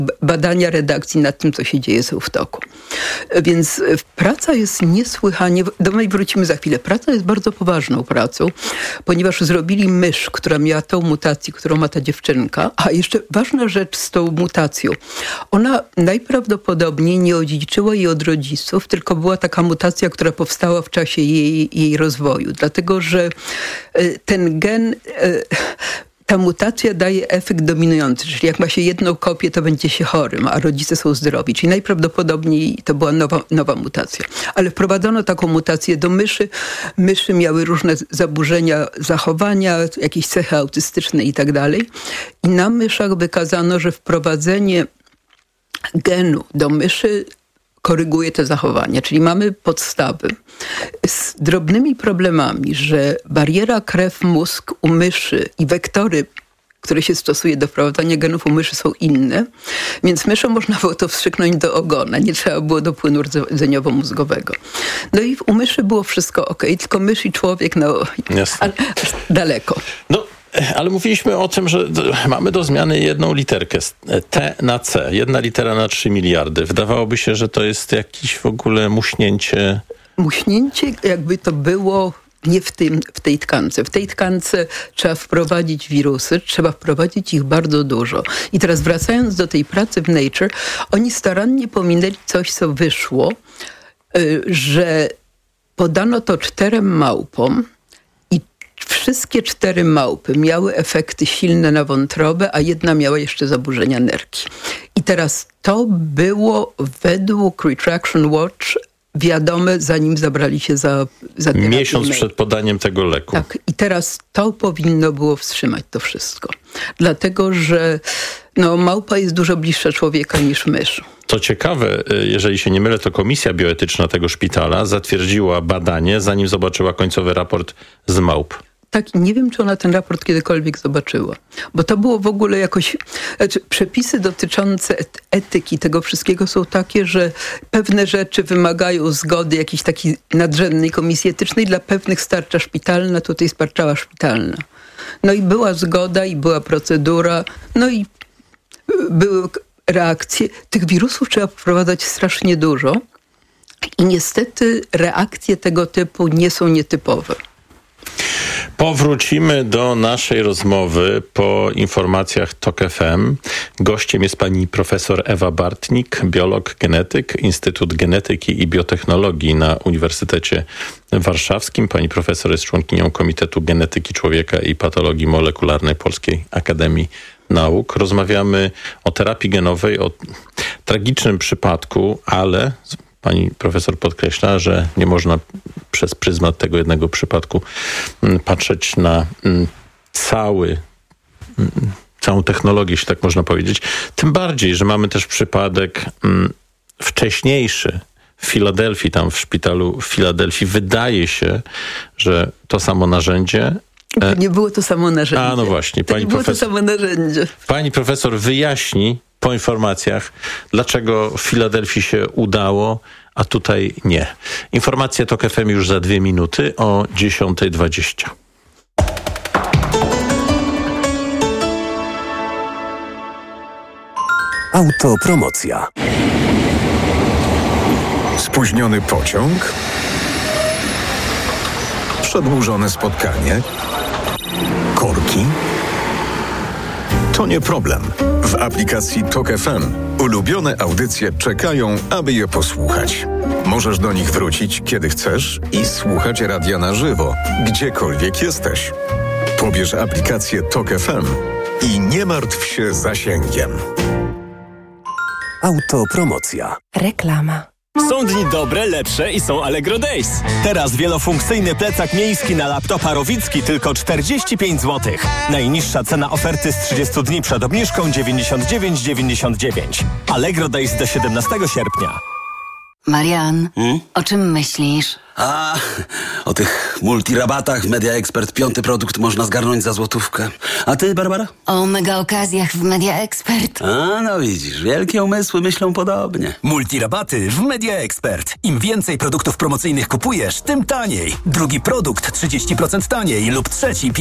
badania redakcji nad tym, co się dzieje, są w toku. Więc praca jest niesłychanie, do niej wrócimy za chwilę, praca jest bardzo poważną pracą, ponieważ zrobili mysz, która miała tą mutację, którą ma ta dziewczynka. A jeszcze ważna rzecz z tą mutacją. Ona najprawdopodobniej nie odziedziczyła jej od rodziców, tylko była taka mutacja, która powstała w czasie jej rozwoju. Dlatego, że ten gen... Ta mutacja daje efekt dominujący, czyli jak ma się jedną kopię, to będzie się chorym, a rodzice są zdrowi. Czyli najprawdopodobniej to była nowa mutacja. Ale wprowadzono taką mutację do myszy. Myszy miały różne zaburzenia zachowania, jakieś cechy autystyczne i tak dalej. I na myszach wykazano, że wprowadzenie genu do myszy koryguje te zachowania. Czyli mamy podstawy z drobnymi problemami, że bariera krew-mózg u myszy i wektory, które się stosuje do wprowadzania genów u myszy, są inne, więc myszom można było to wstrzyknąć do ogona. Nie trzeba było do płynu rdzeniowo-mózgowego. No i u myszy było wszystko okej, tylko mysz i człowiek, daleko. No, ale mówiliśmy o tym, że mamy do zmiany jedną literkę, T na C. Jedna litera na 3 miliardy. Wydawałoby się, że to jest jakieś w ogóle muśnięcie. Muśnięcie, jakby to było nie w tej tkance. W tej tkance trzeba wprowadzić wirusy, trzeba wprowadzić ich bardzo dużo. I teraz wracając do tej pracy w Nature, oni starannie pominęli coś, co wyszło, że podano to 4 małpom, wszystkie 4 małpy miały efekty silne na wątrobę, a jedna miała jeszcze zaburzenia nerki. I teraz to było według Retraction Watch wiadome, zanim zabrali się za terapię. Miesiąc przed podaniem tego leku. Tak. I teraz to powinno było wstrzymać to wszystko. Dlatego, że małpa jest dużo bliższa człowieka niż mysz. Co ciekawe, jeżeli się nie mylę, to komisja bioetyczna tego szpitala zatwierdziła badanie, zanim zobaczyła końcowy raport z małp. Tak, i nie wiem, czy ona ten raport kiedykolwiek zobaczyła. Bo to było w ogóle jakoś... przepisy dotyczące etyki tego wszystkiego są takie, że pewne rzeczy wymagają zgody jakiejś takiej nadrzędnej komisji etycznej. Dla pewnych starcza szpitalna, tutaj starczała szpitalna. No i była zgoda, i była procedura, no i były reakcje. Tych wirusów trzeba wprowadzać strasznie dużo. I niestety reakcje tego typu nie są nietypowe. Powrócimy do naszej rozmowy po informacjach TOK FM. Gościem jest pani profesor Ewa Bartnik, biolog, genetyk, Instytut Genetyki i Biotechnologii na Uniwersytecie Warszawskim. Pani profesor jest członkinią Komitetu Genetyki Człowieka i Patologii Molekularnej Polskiej Akademii Nauk. Rozmawiamy o terapii genowej, o tragicznym przypadku, ale... Pani profesor podkreśla, że nie można przez pryzmat tego jednego przypadku patrzeć na całą technologię, jeśli tak można powiedzieć. Tym bardziej, że mamy też przypadek wcześniejszy w Filadelfii, tam w szpitalu w Filadelfii. Wydaje się, że to samo narzędzie... Nie było to samo narzędzie. A no właśnie. To samo narzędzie. Pani profesor wyjaśni po informacjach, dlaczego w Filadelfii się udało, a tutaj nie. Informacje TOK FM już za 2 minuty o 10:20. Autopromocja. Spóźniony pociąg? Przedłużone spotkanie? Korki? To nie problem. W aplikacji TOK FM ulubione audycje czekają, aby je posłuchać. Możesz do nich wrócić, kiedy chcesz i słuchać radia na żywo, gdziekolwiek jesteś. Pobierz aplikację TOK FM i nie martw się zasięgiem. Autopromocja. Reklama. Są dni dobre, lepsze i są Allegro Days. Teraz wielofunkcyjny plecak miejski na laptopa Rowicki tylko 45 zł. Najniższa cena oferty z 30 dni przed obniżką 99,99. Allegro Days do 17 sierpnia. Marian, o czym myślisz? O tych multirabatach w Media Expert 5. produkt można zgarnąć za złotówkę. A ty, Barbara? O mega okazjach w Media Expert. No widzisz, wielkie umysły myślą podobnie. Multirabaty w Media Expert. Im więcej produktów promocyjnych kupujesz, tym taniej. Drugi produkt 30% taniej lub trzeci